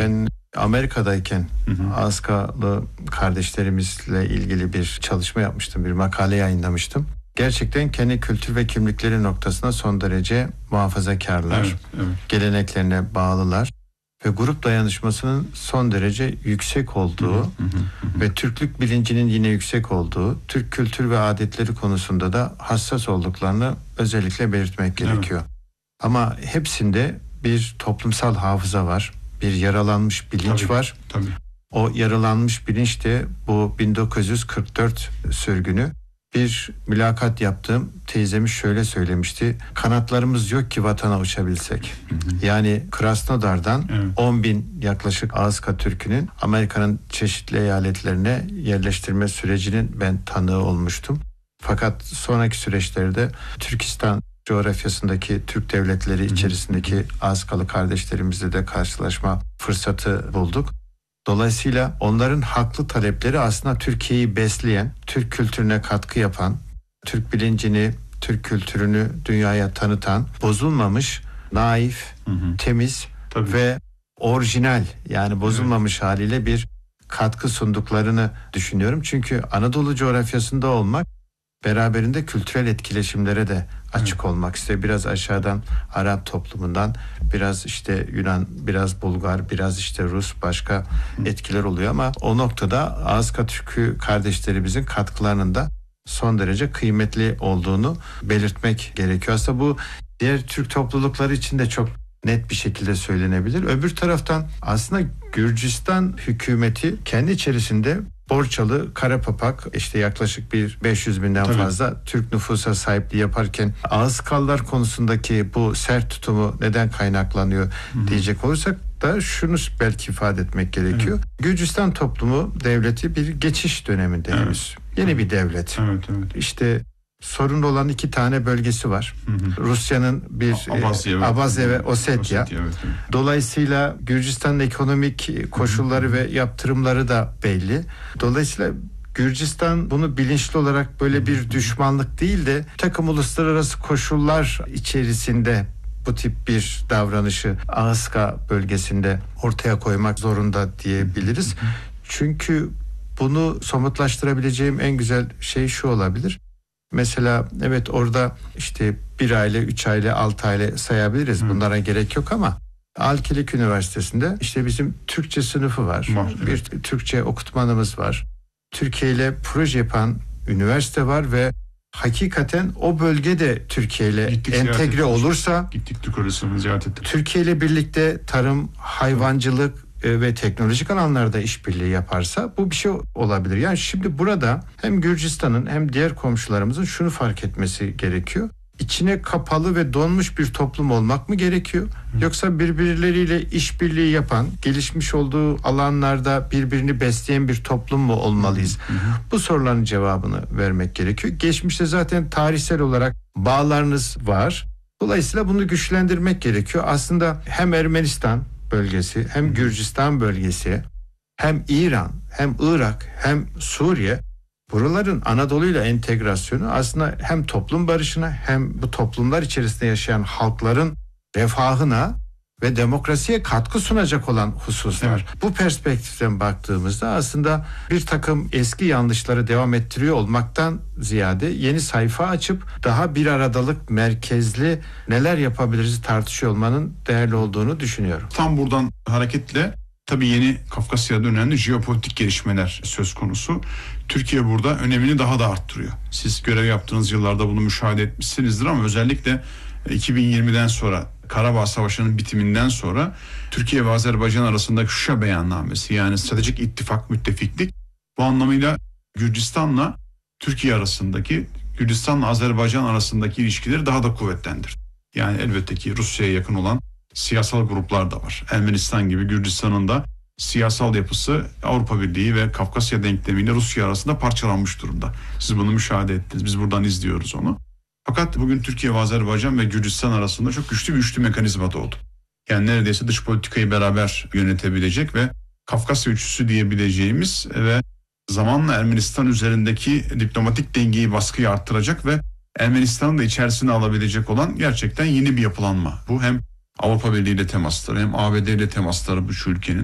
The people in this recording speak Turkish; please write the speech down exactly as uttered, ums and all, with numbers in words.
Ben Amerika'dayken Hı hı. Azkalı kardeşlerimizle ilgili bir çalışma yapmıştım, bir makale yayınlamıştım. Gerçekten kendi kültür ve kimlikleri noktasında son derece muhafazakarlar, Evet, evet. geleneklerine bağlılar ve grup dayanışmasının son derece yüksek olduğu Hı hı, hı hı. ve Türklük bilincinin yine yüksek olduğu, Türk kültür ve adetleri konusunda da hassas olduklarını özellikle belirtmek gerekiyor. Evet. Ama hepsinde bir toplumsal hafıza var, bir yaralanmış bilinç Tabii, var. tabii. O yaralanmış bilinç de bu bin dokuz yüz kırk dört sürgünü. Bir mülakat yaptığım teyzemiz şöyle söylemişti: kanatlarımız yok ki vatana uçabilsek. Hı hı. Yani Krasnodar'dan Evet. on bin yaklaşık Azka Türk'ünün Amerika'nın çeşitli eyaletlerine yerleştirme sürecinin ben tanığı olmuştum. Fakat sonraki süreçlerde Türkistan coğrafyasındaki Türk devletleri içerisindeki Azkalı kardeşlerimizle de karşılaşma fırsatı bulduk. Dolayısıyla onların haklı talepleri aslında Türkiye'yi besleyen, Türk kültürüne katkı yapan, Türk bilincini, Türk kültürünü dünyaya tanıtan, bozulmamış, naif, Hı hı. temiz Tabii. ve orijinal, yani bozulmamış haliyle bir katkı sunduklarını düşünüyorum. Çünkü Anadolu coğrafyasında olmak beraberinde kültürel etkileşimlere de açık Evet. olmak istiyor. Biraz aşağıdan Arap toplumundan, biraz işte Yunan, biraz Bulgar, biraz işte Rus, başka etkiler oluyor ama o noktada Azka Türk'ü kardeşlerimizin katkılarının da son derece kıymetli olduğunu belirtmek gerekiyor. Aslında bu diğer Türk toplulukları için de çok net bir şekilde söylenebilir. Öbür taraftan aslında Gürcistan hükümeti kendi içerisinde Borçalı, Karapapak, işte yaklaşık bir beş yüz binden Tabii. fazla Türk nüfusa sahipliği yaparken Ağızkallar konusundaki bu sert tutumu neden kaynaklanıyor Hı-hı. diyecek olursak da şunu belki ifade etmek gerekiyor. Evet. Gürcistan toplumu, devleti bir geçiş döneminde Evet. henüz. Yeni evet. bir devlet. Evet, evet. İşte sorun olan iki tane bölgesi var. Hı hı. Rusya'nın bir Abazya, e, Abazya ve Osetya. Osetya evet, evet. Dolayısıyla Gürcistan'ın ekonomik koşulları hı hı. ve yaptırımları da belli. Dolayısıyla Gürcistan bunu bilinçli olarak böyle hı hı. bir düşmanlık değil de takım uluslararası koşullar içerisinde bu tip bir davranışı Ağızka bölgesinde ortaya koymak zorunda diyebiliriz. Hı hı. Çünkü bunu somutlaştırabileceğim en güzel şey şu olabilir. Mesela evet orada işte bir aile, üç aile, altı aile sayabiliriz. Hı. Bunlara gerek yok ama Alkilik Üniversitesi'nde işte bizim Türkçe sınıfı var. var bir evet. Türkçe okutmanımız var. Türkiye ile proje yapan üniversite var ve hakikaten o bölgede Türkiye ile Gittik, entegre olursa gittik Türk orasını ziyaret ettik. Türkiye ile birlikte tarım, hayvancılık ve teknolojik alanlarda işbirliği yaparsa bu bir şey olabilir. Yani şimdi burada hem Gürcistan'ın hem diğer komşularımızın şunu fark etmesi gerekiyor. İçine kapalı ve donmuş bir toplum olmak mı gerekiyor? Hı. Yoksa birbirleriyle işbirliği yapan, gelişmiş olduğu alanlarda birbirini besleyen bir toplum mu olmalıyız? Hı hı. Bu soruların cevabını vermek gerekiyor. Geçmişte zaten tarihsel olarak bağlarınız var. Dolayısıyla bunu güçlendirmek gerekiyor. Aslında hem Ermenistan bölgesi, hem Gürcistan bölgesi, hem İran, hem Irak, hem Suriye, buraların Anadolu'yla entegrasyonu aslında hem toplum barışına hem bu toplumlar içerisinde yaşayan halkların refahına ve demokrasiye katkı sunacak olan hususlar. Evet. Bu perspektiften baktığımızda aslında bir takım eski yanlışları devam ettiriyor olmaktan ziyade yeni sayfa açıp daha bir aradalık, merkezli neler yapabiliriz tartışıyor olmanın değerli olduğunu düşünüyorum. Tam buradan hareketle tabii yeni Kafkasya'da önemli jeopolitik gelişmeler söz konusu. Türkiye burada önemini daha da arttırıyor. Siz görev yaptığınız yıllarda bunu müşahede etmişsinizdir ama özellikle iki bin yirmiden sonra Karabağ Savaşı'nın bitiminden sonra Türkiye ve Azerbaycan arasındaki Şuşa beyannamesi, yani stratejik ittifak, müttefiklik, bu anlamıyla Gürcistan'la Türkiye arasındaki, Gürcistan'la Azerbaycan arasındaki ilişkileri daha da kuvvetlendir. Yani elbette ki Rusya'ya yakın olan siyasal gruplar da var. Ermenistan gibi Gürcistan'ın da siyasal yapısı Avrupa Birliği ve Kafkasya denklemiyle Rusya arasında parçalanmış durumda. Siz bunu müşahede ettiniz. Biz buradan izliyoruz onu. Fakat bugün Türkiye ve Azerbaycan ve Gürcistan arasında çok güçlü bir üçlü mekanizma doğdu. Yani neredeyse dış politikayı beraber yönetebilecek ve Kafkasya üçlüsü diyebileceğimiz ve zamanla Ermenistan üzerindeki diplomatik dengeyi, baskıyı arttıracak ve Ermenistan'ı da içerisine alabilecek olan gerçekten yeni bir yapılanma. Bu hem Avrupa Birliği ile temasları hem A B D ile temasları bu şu ülkenin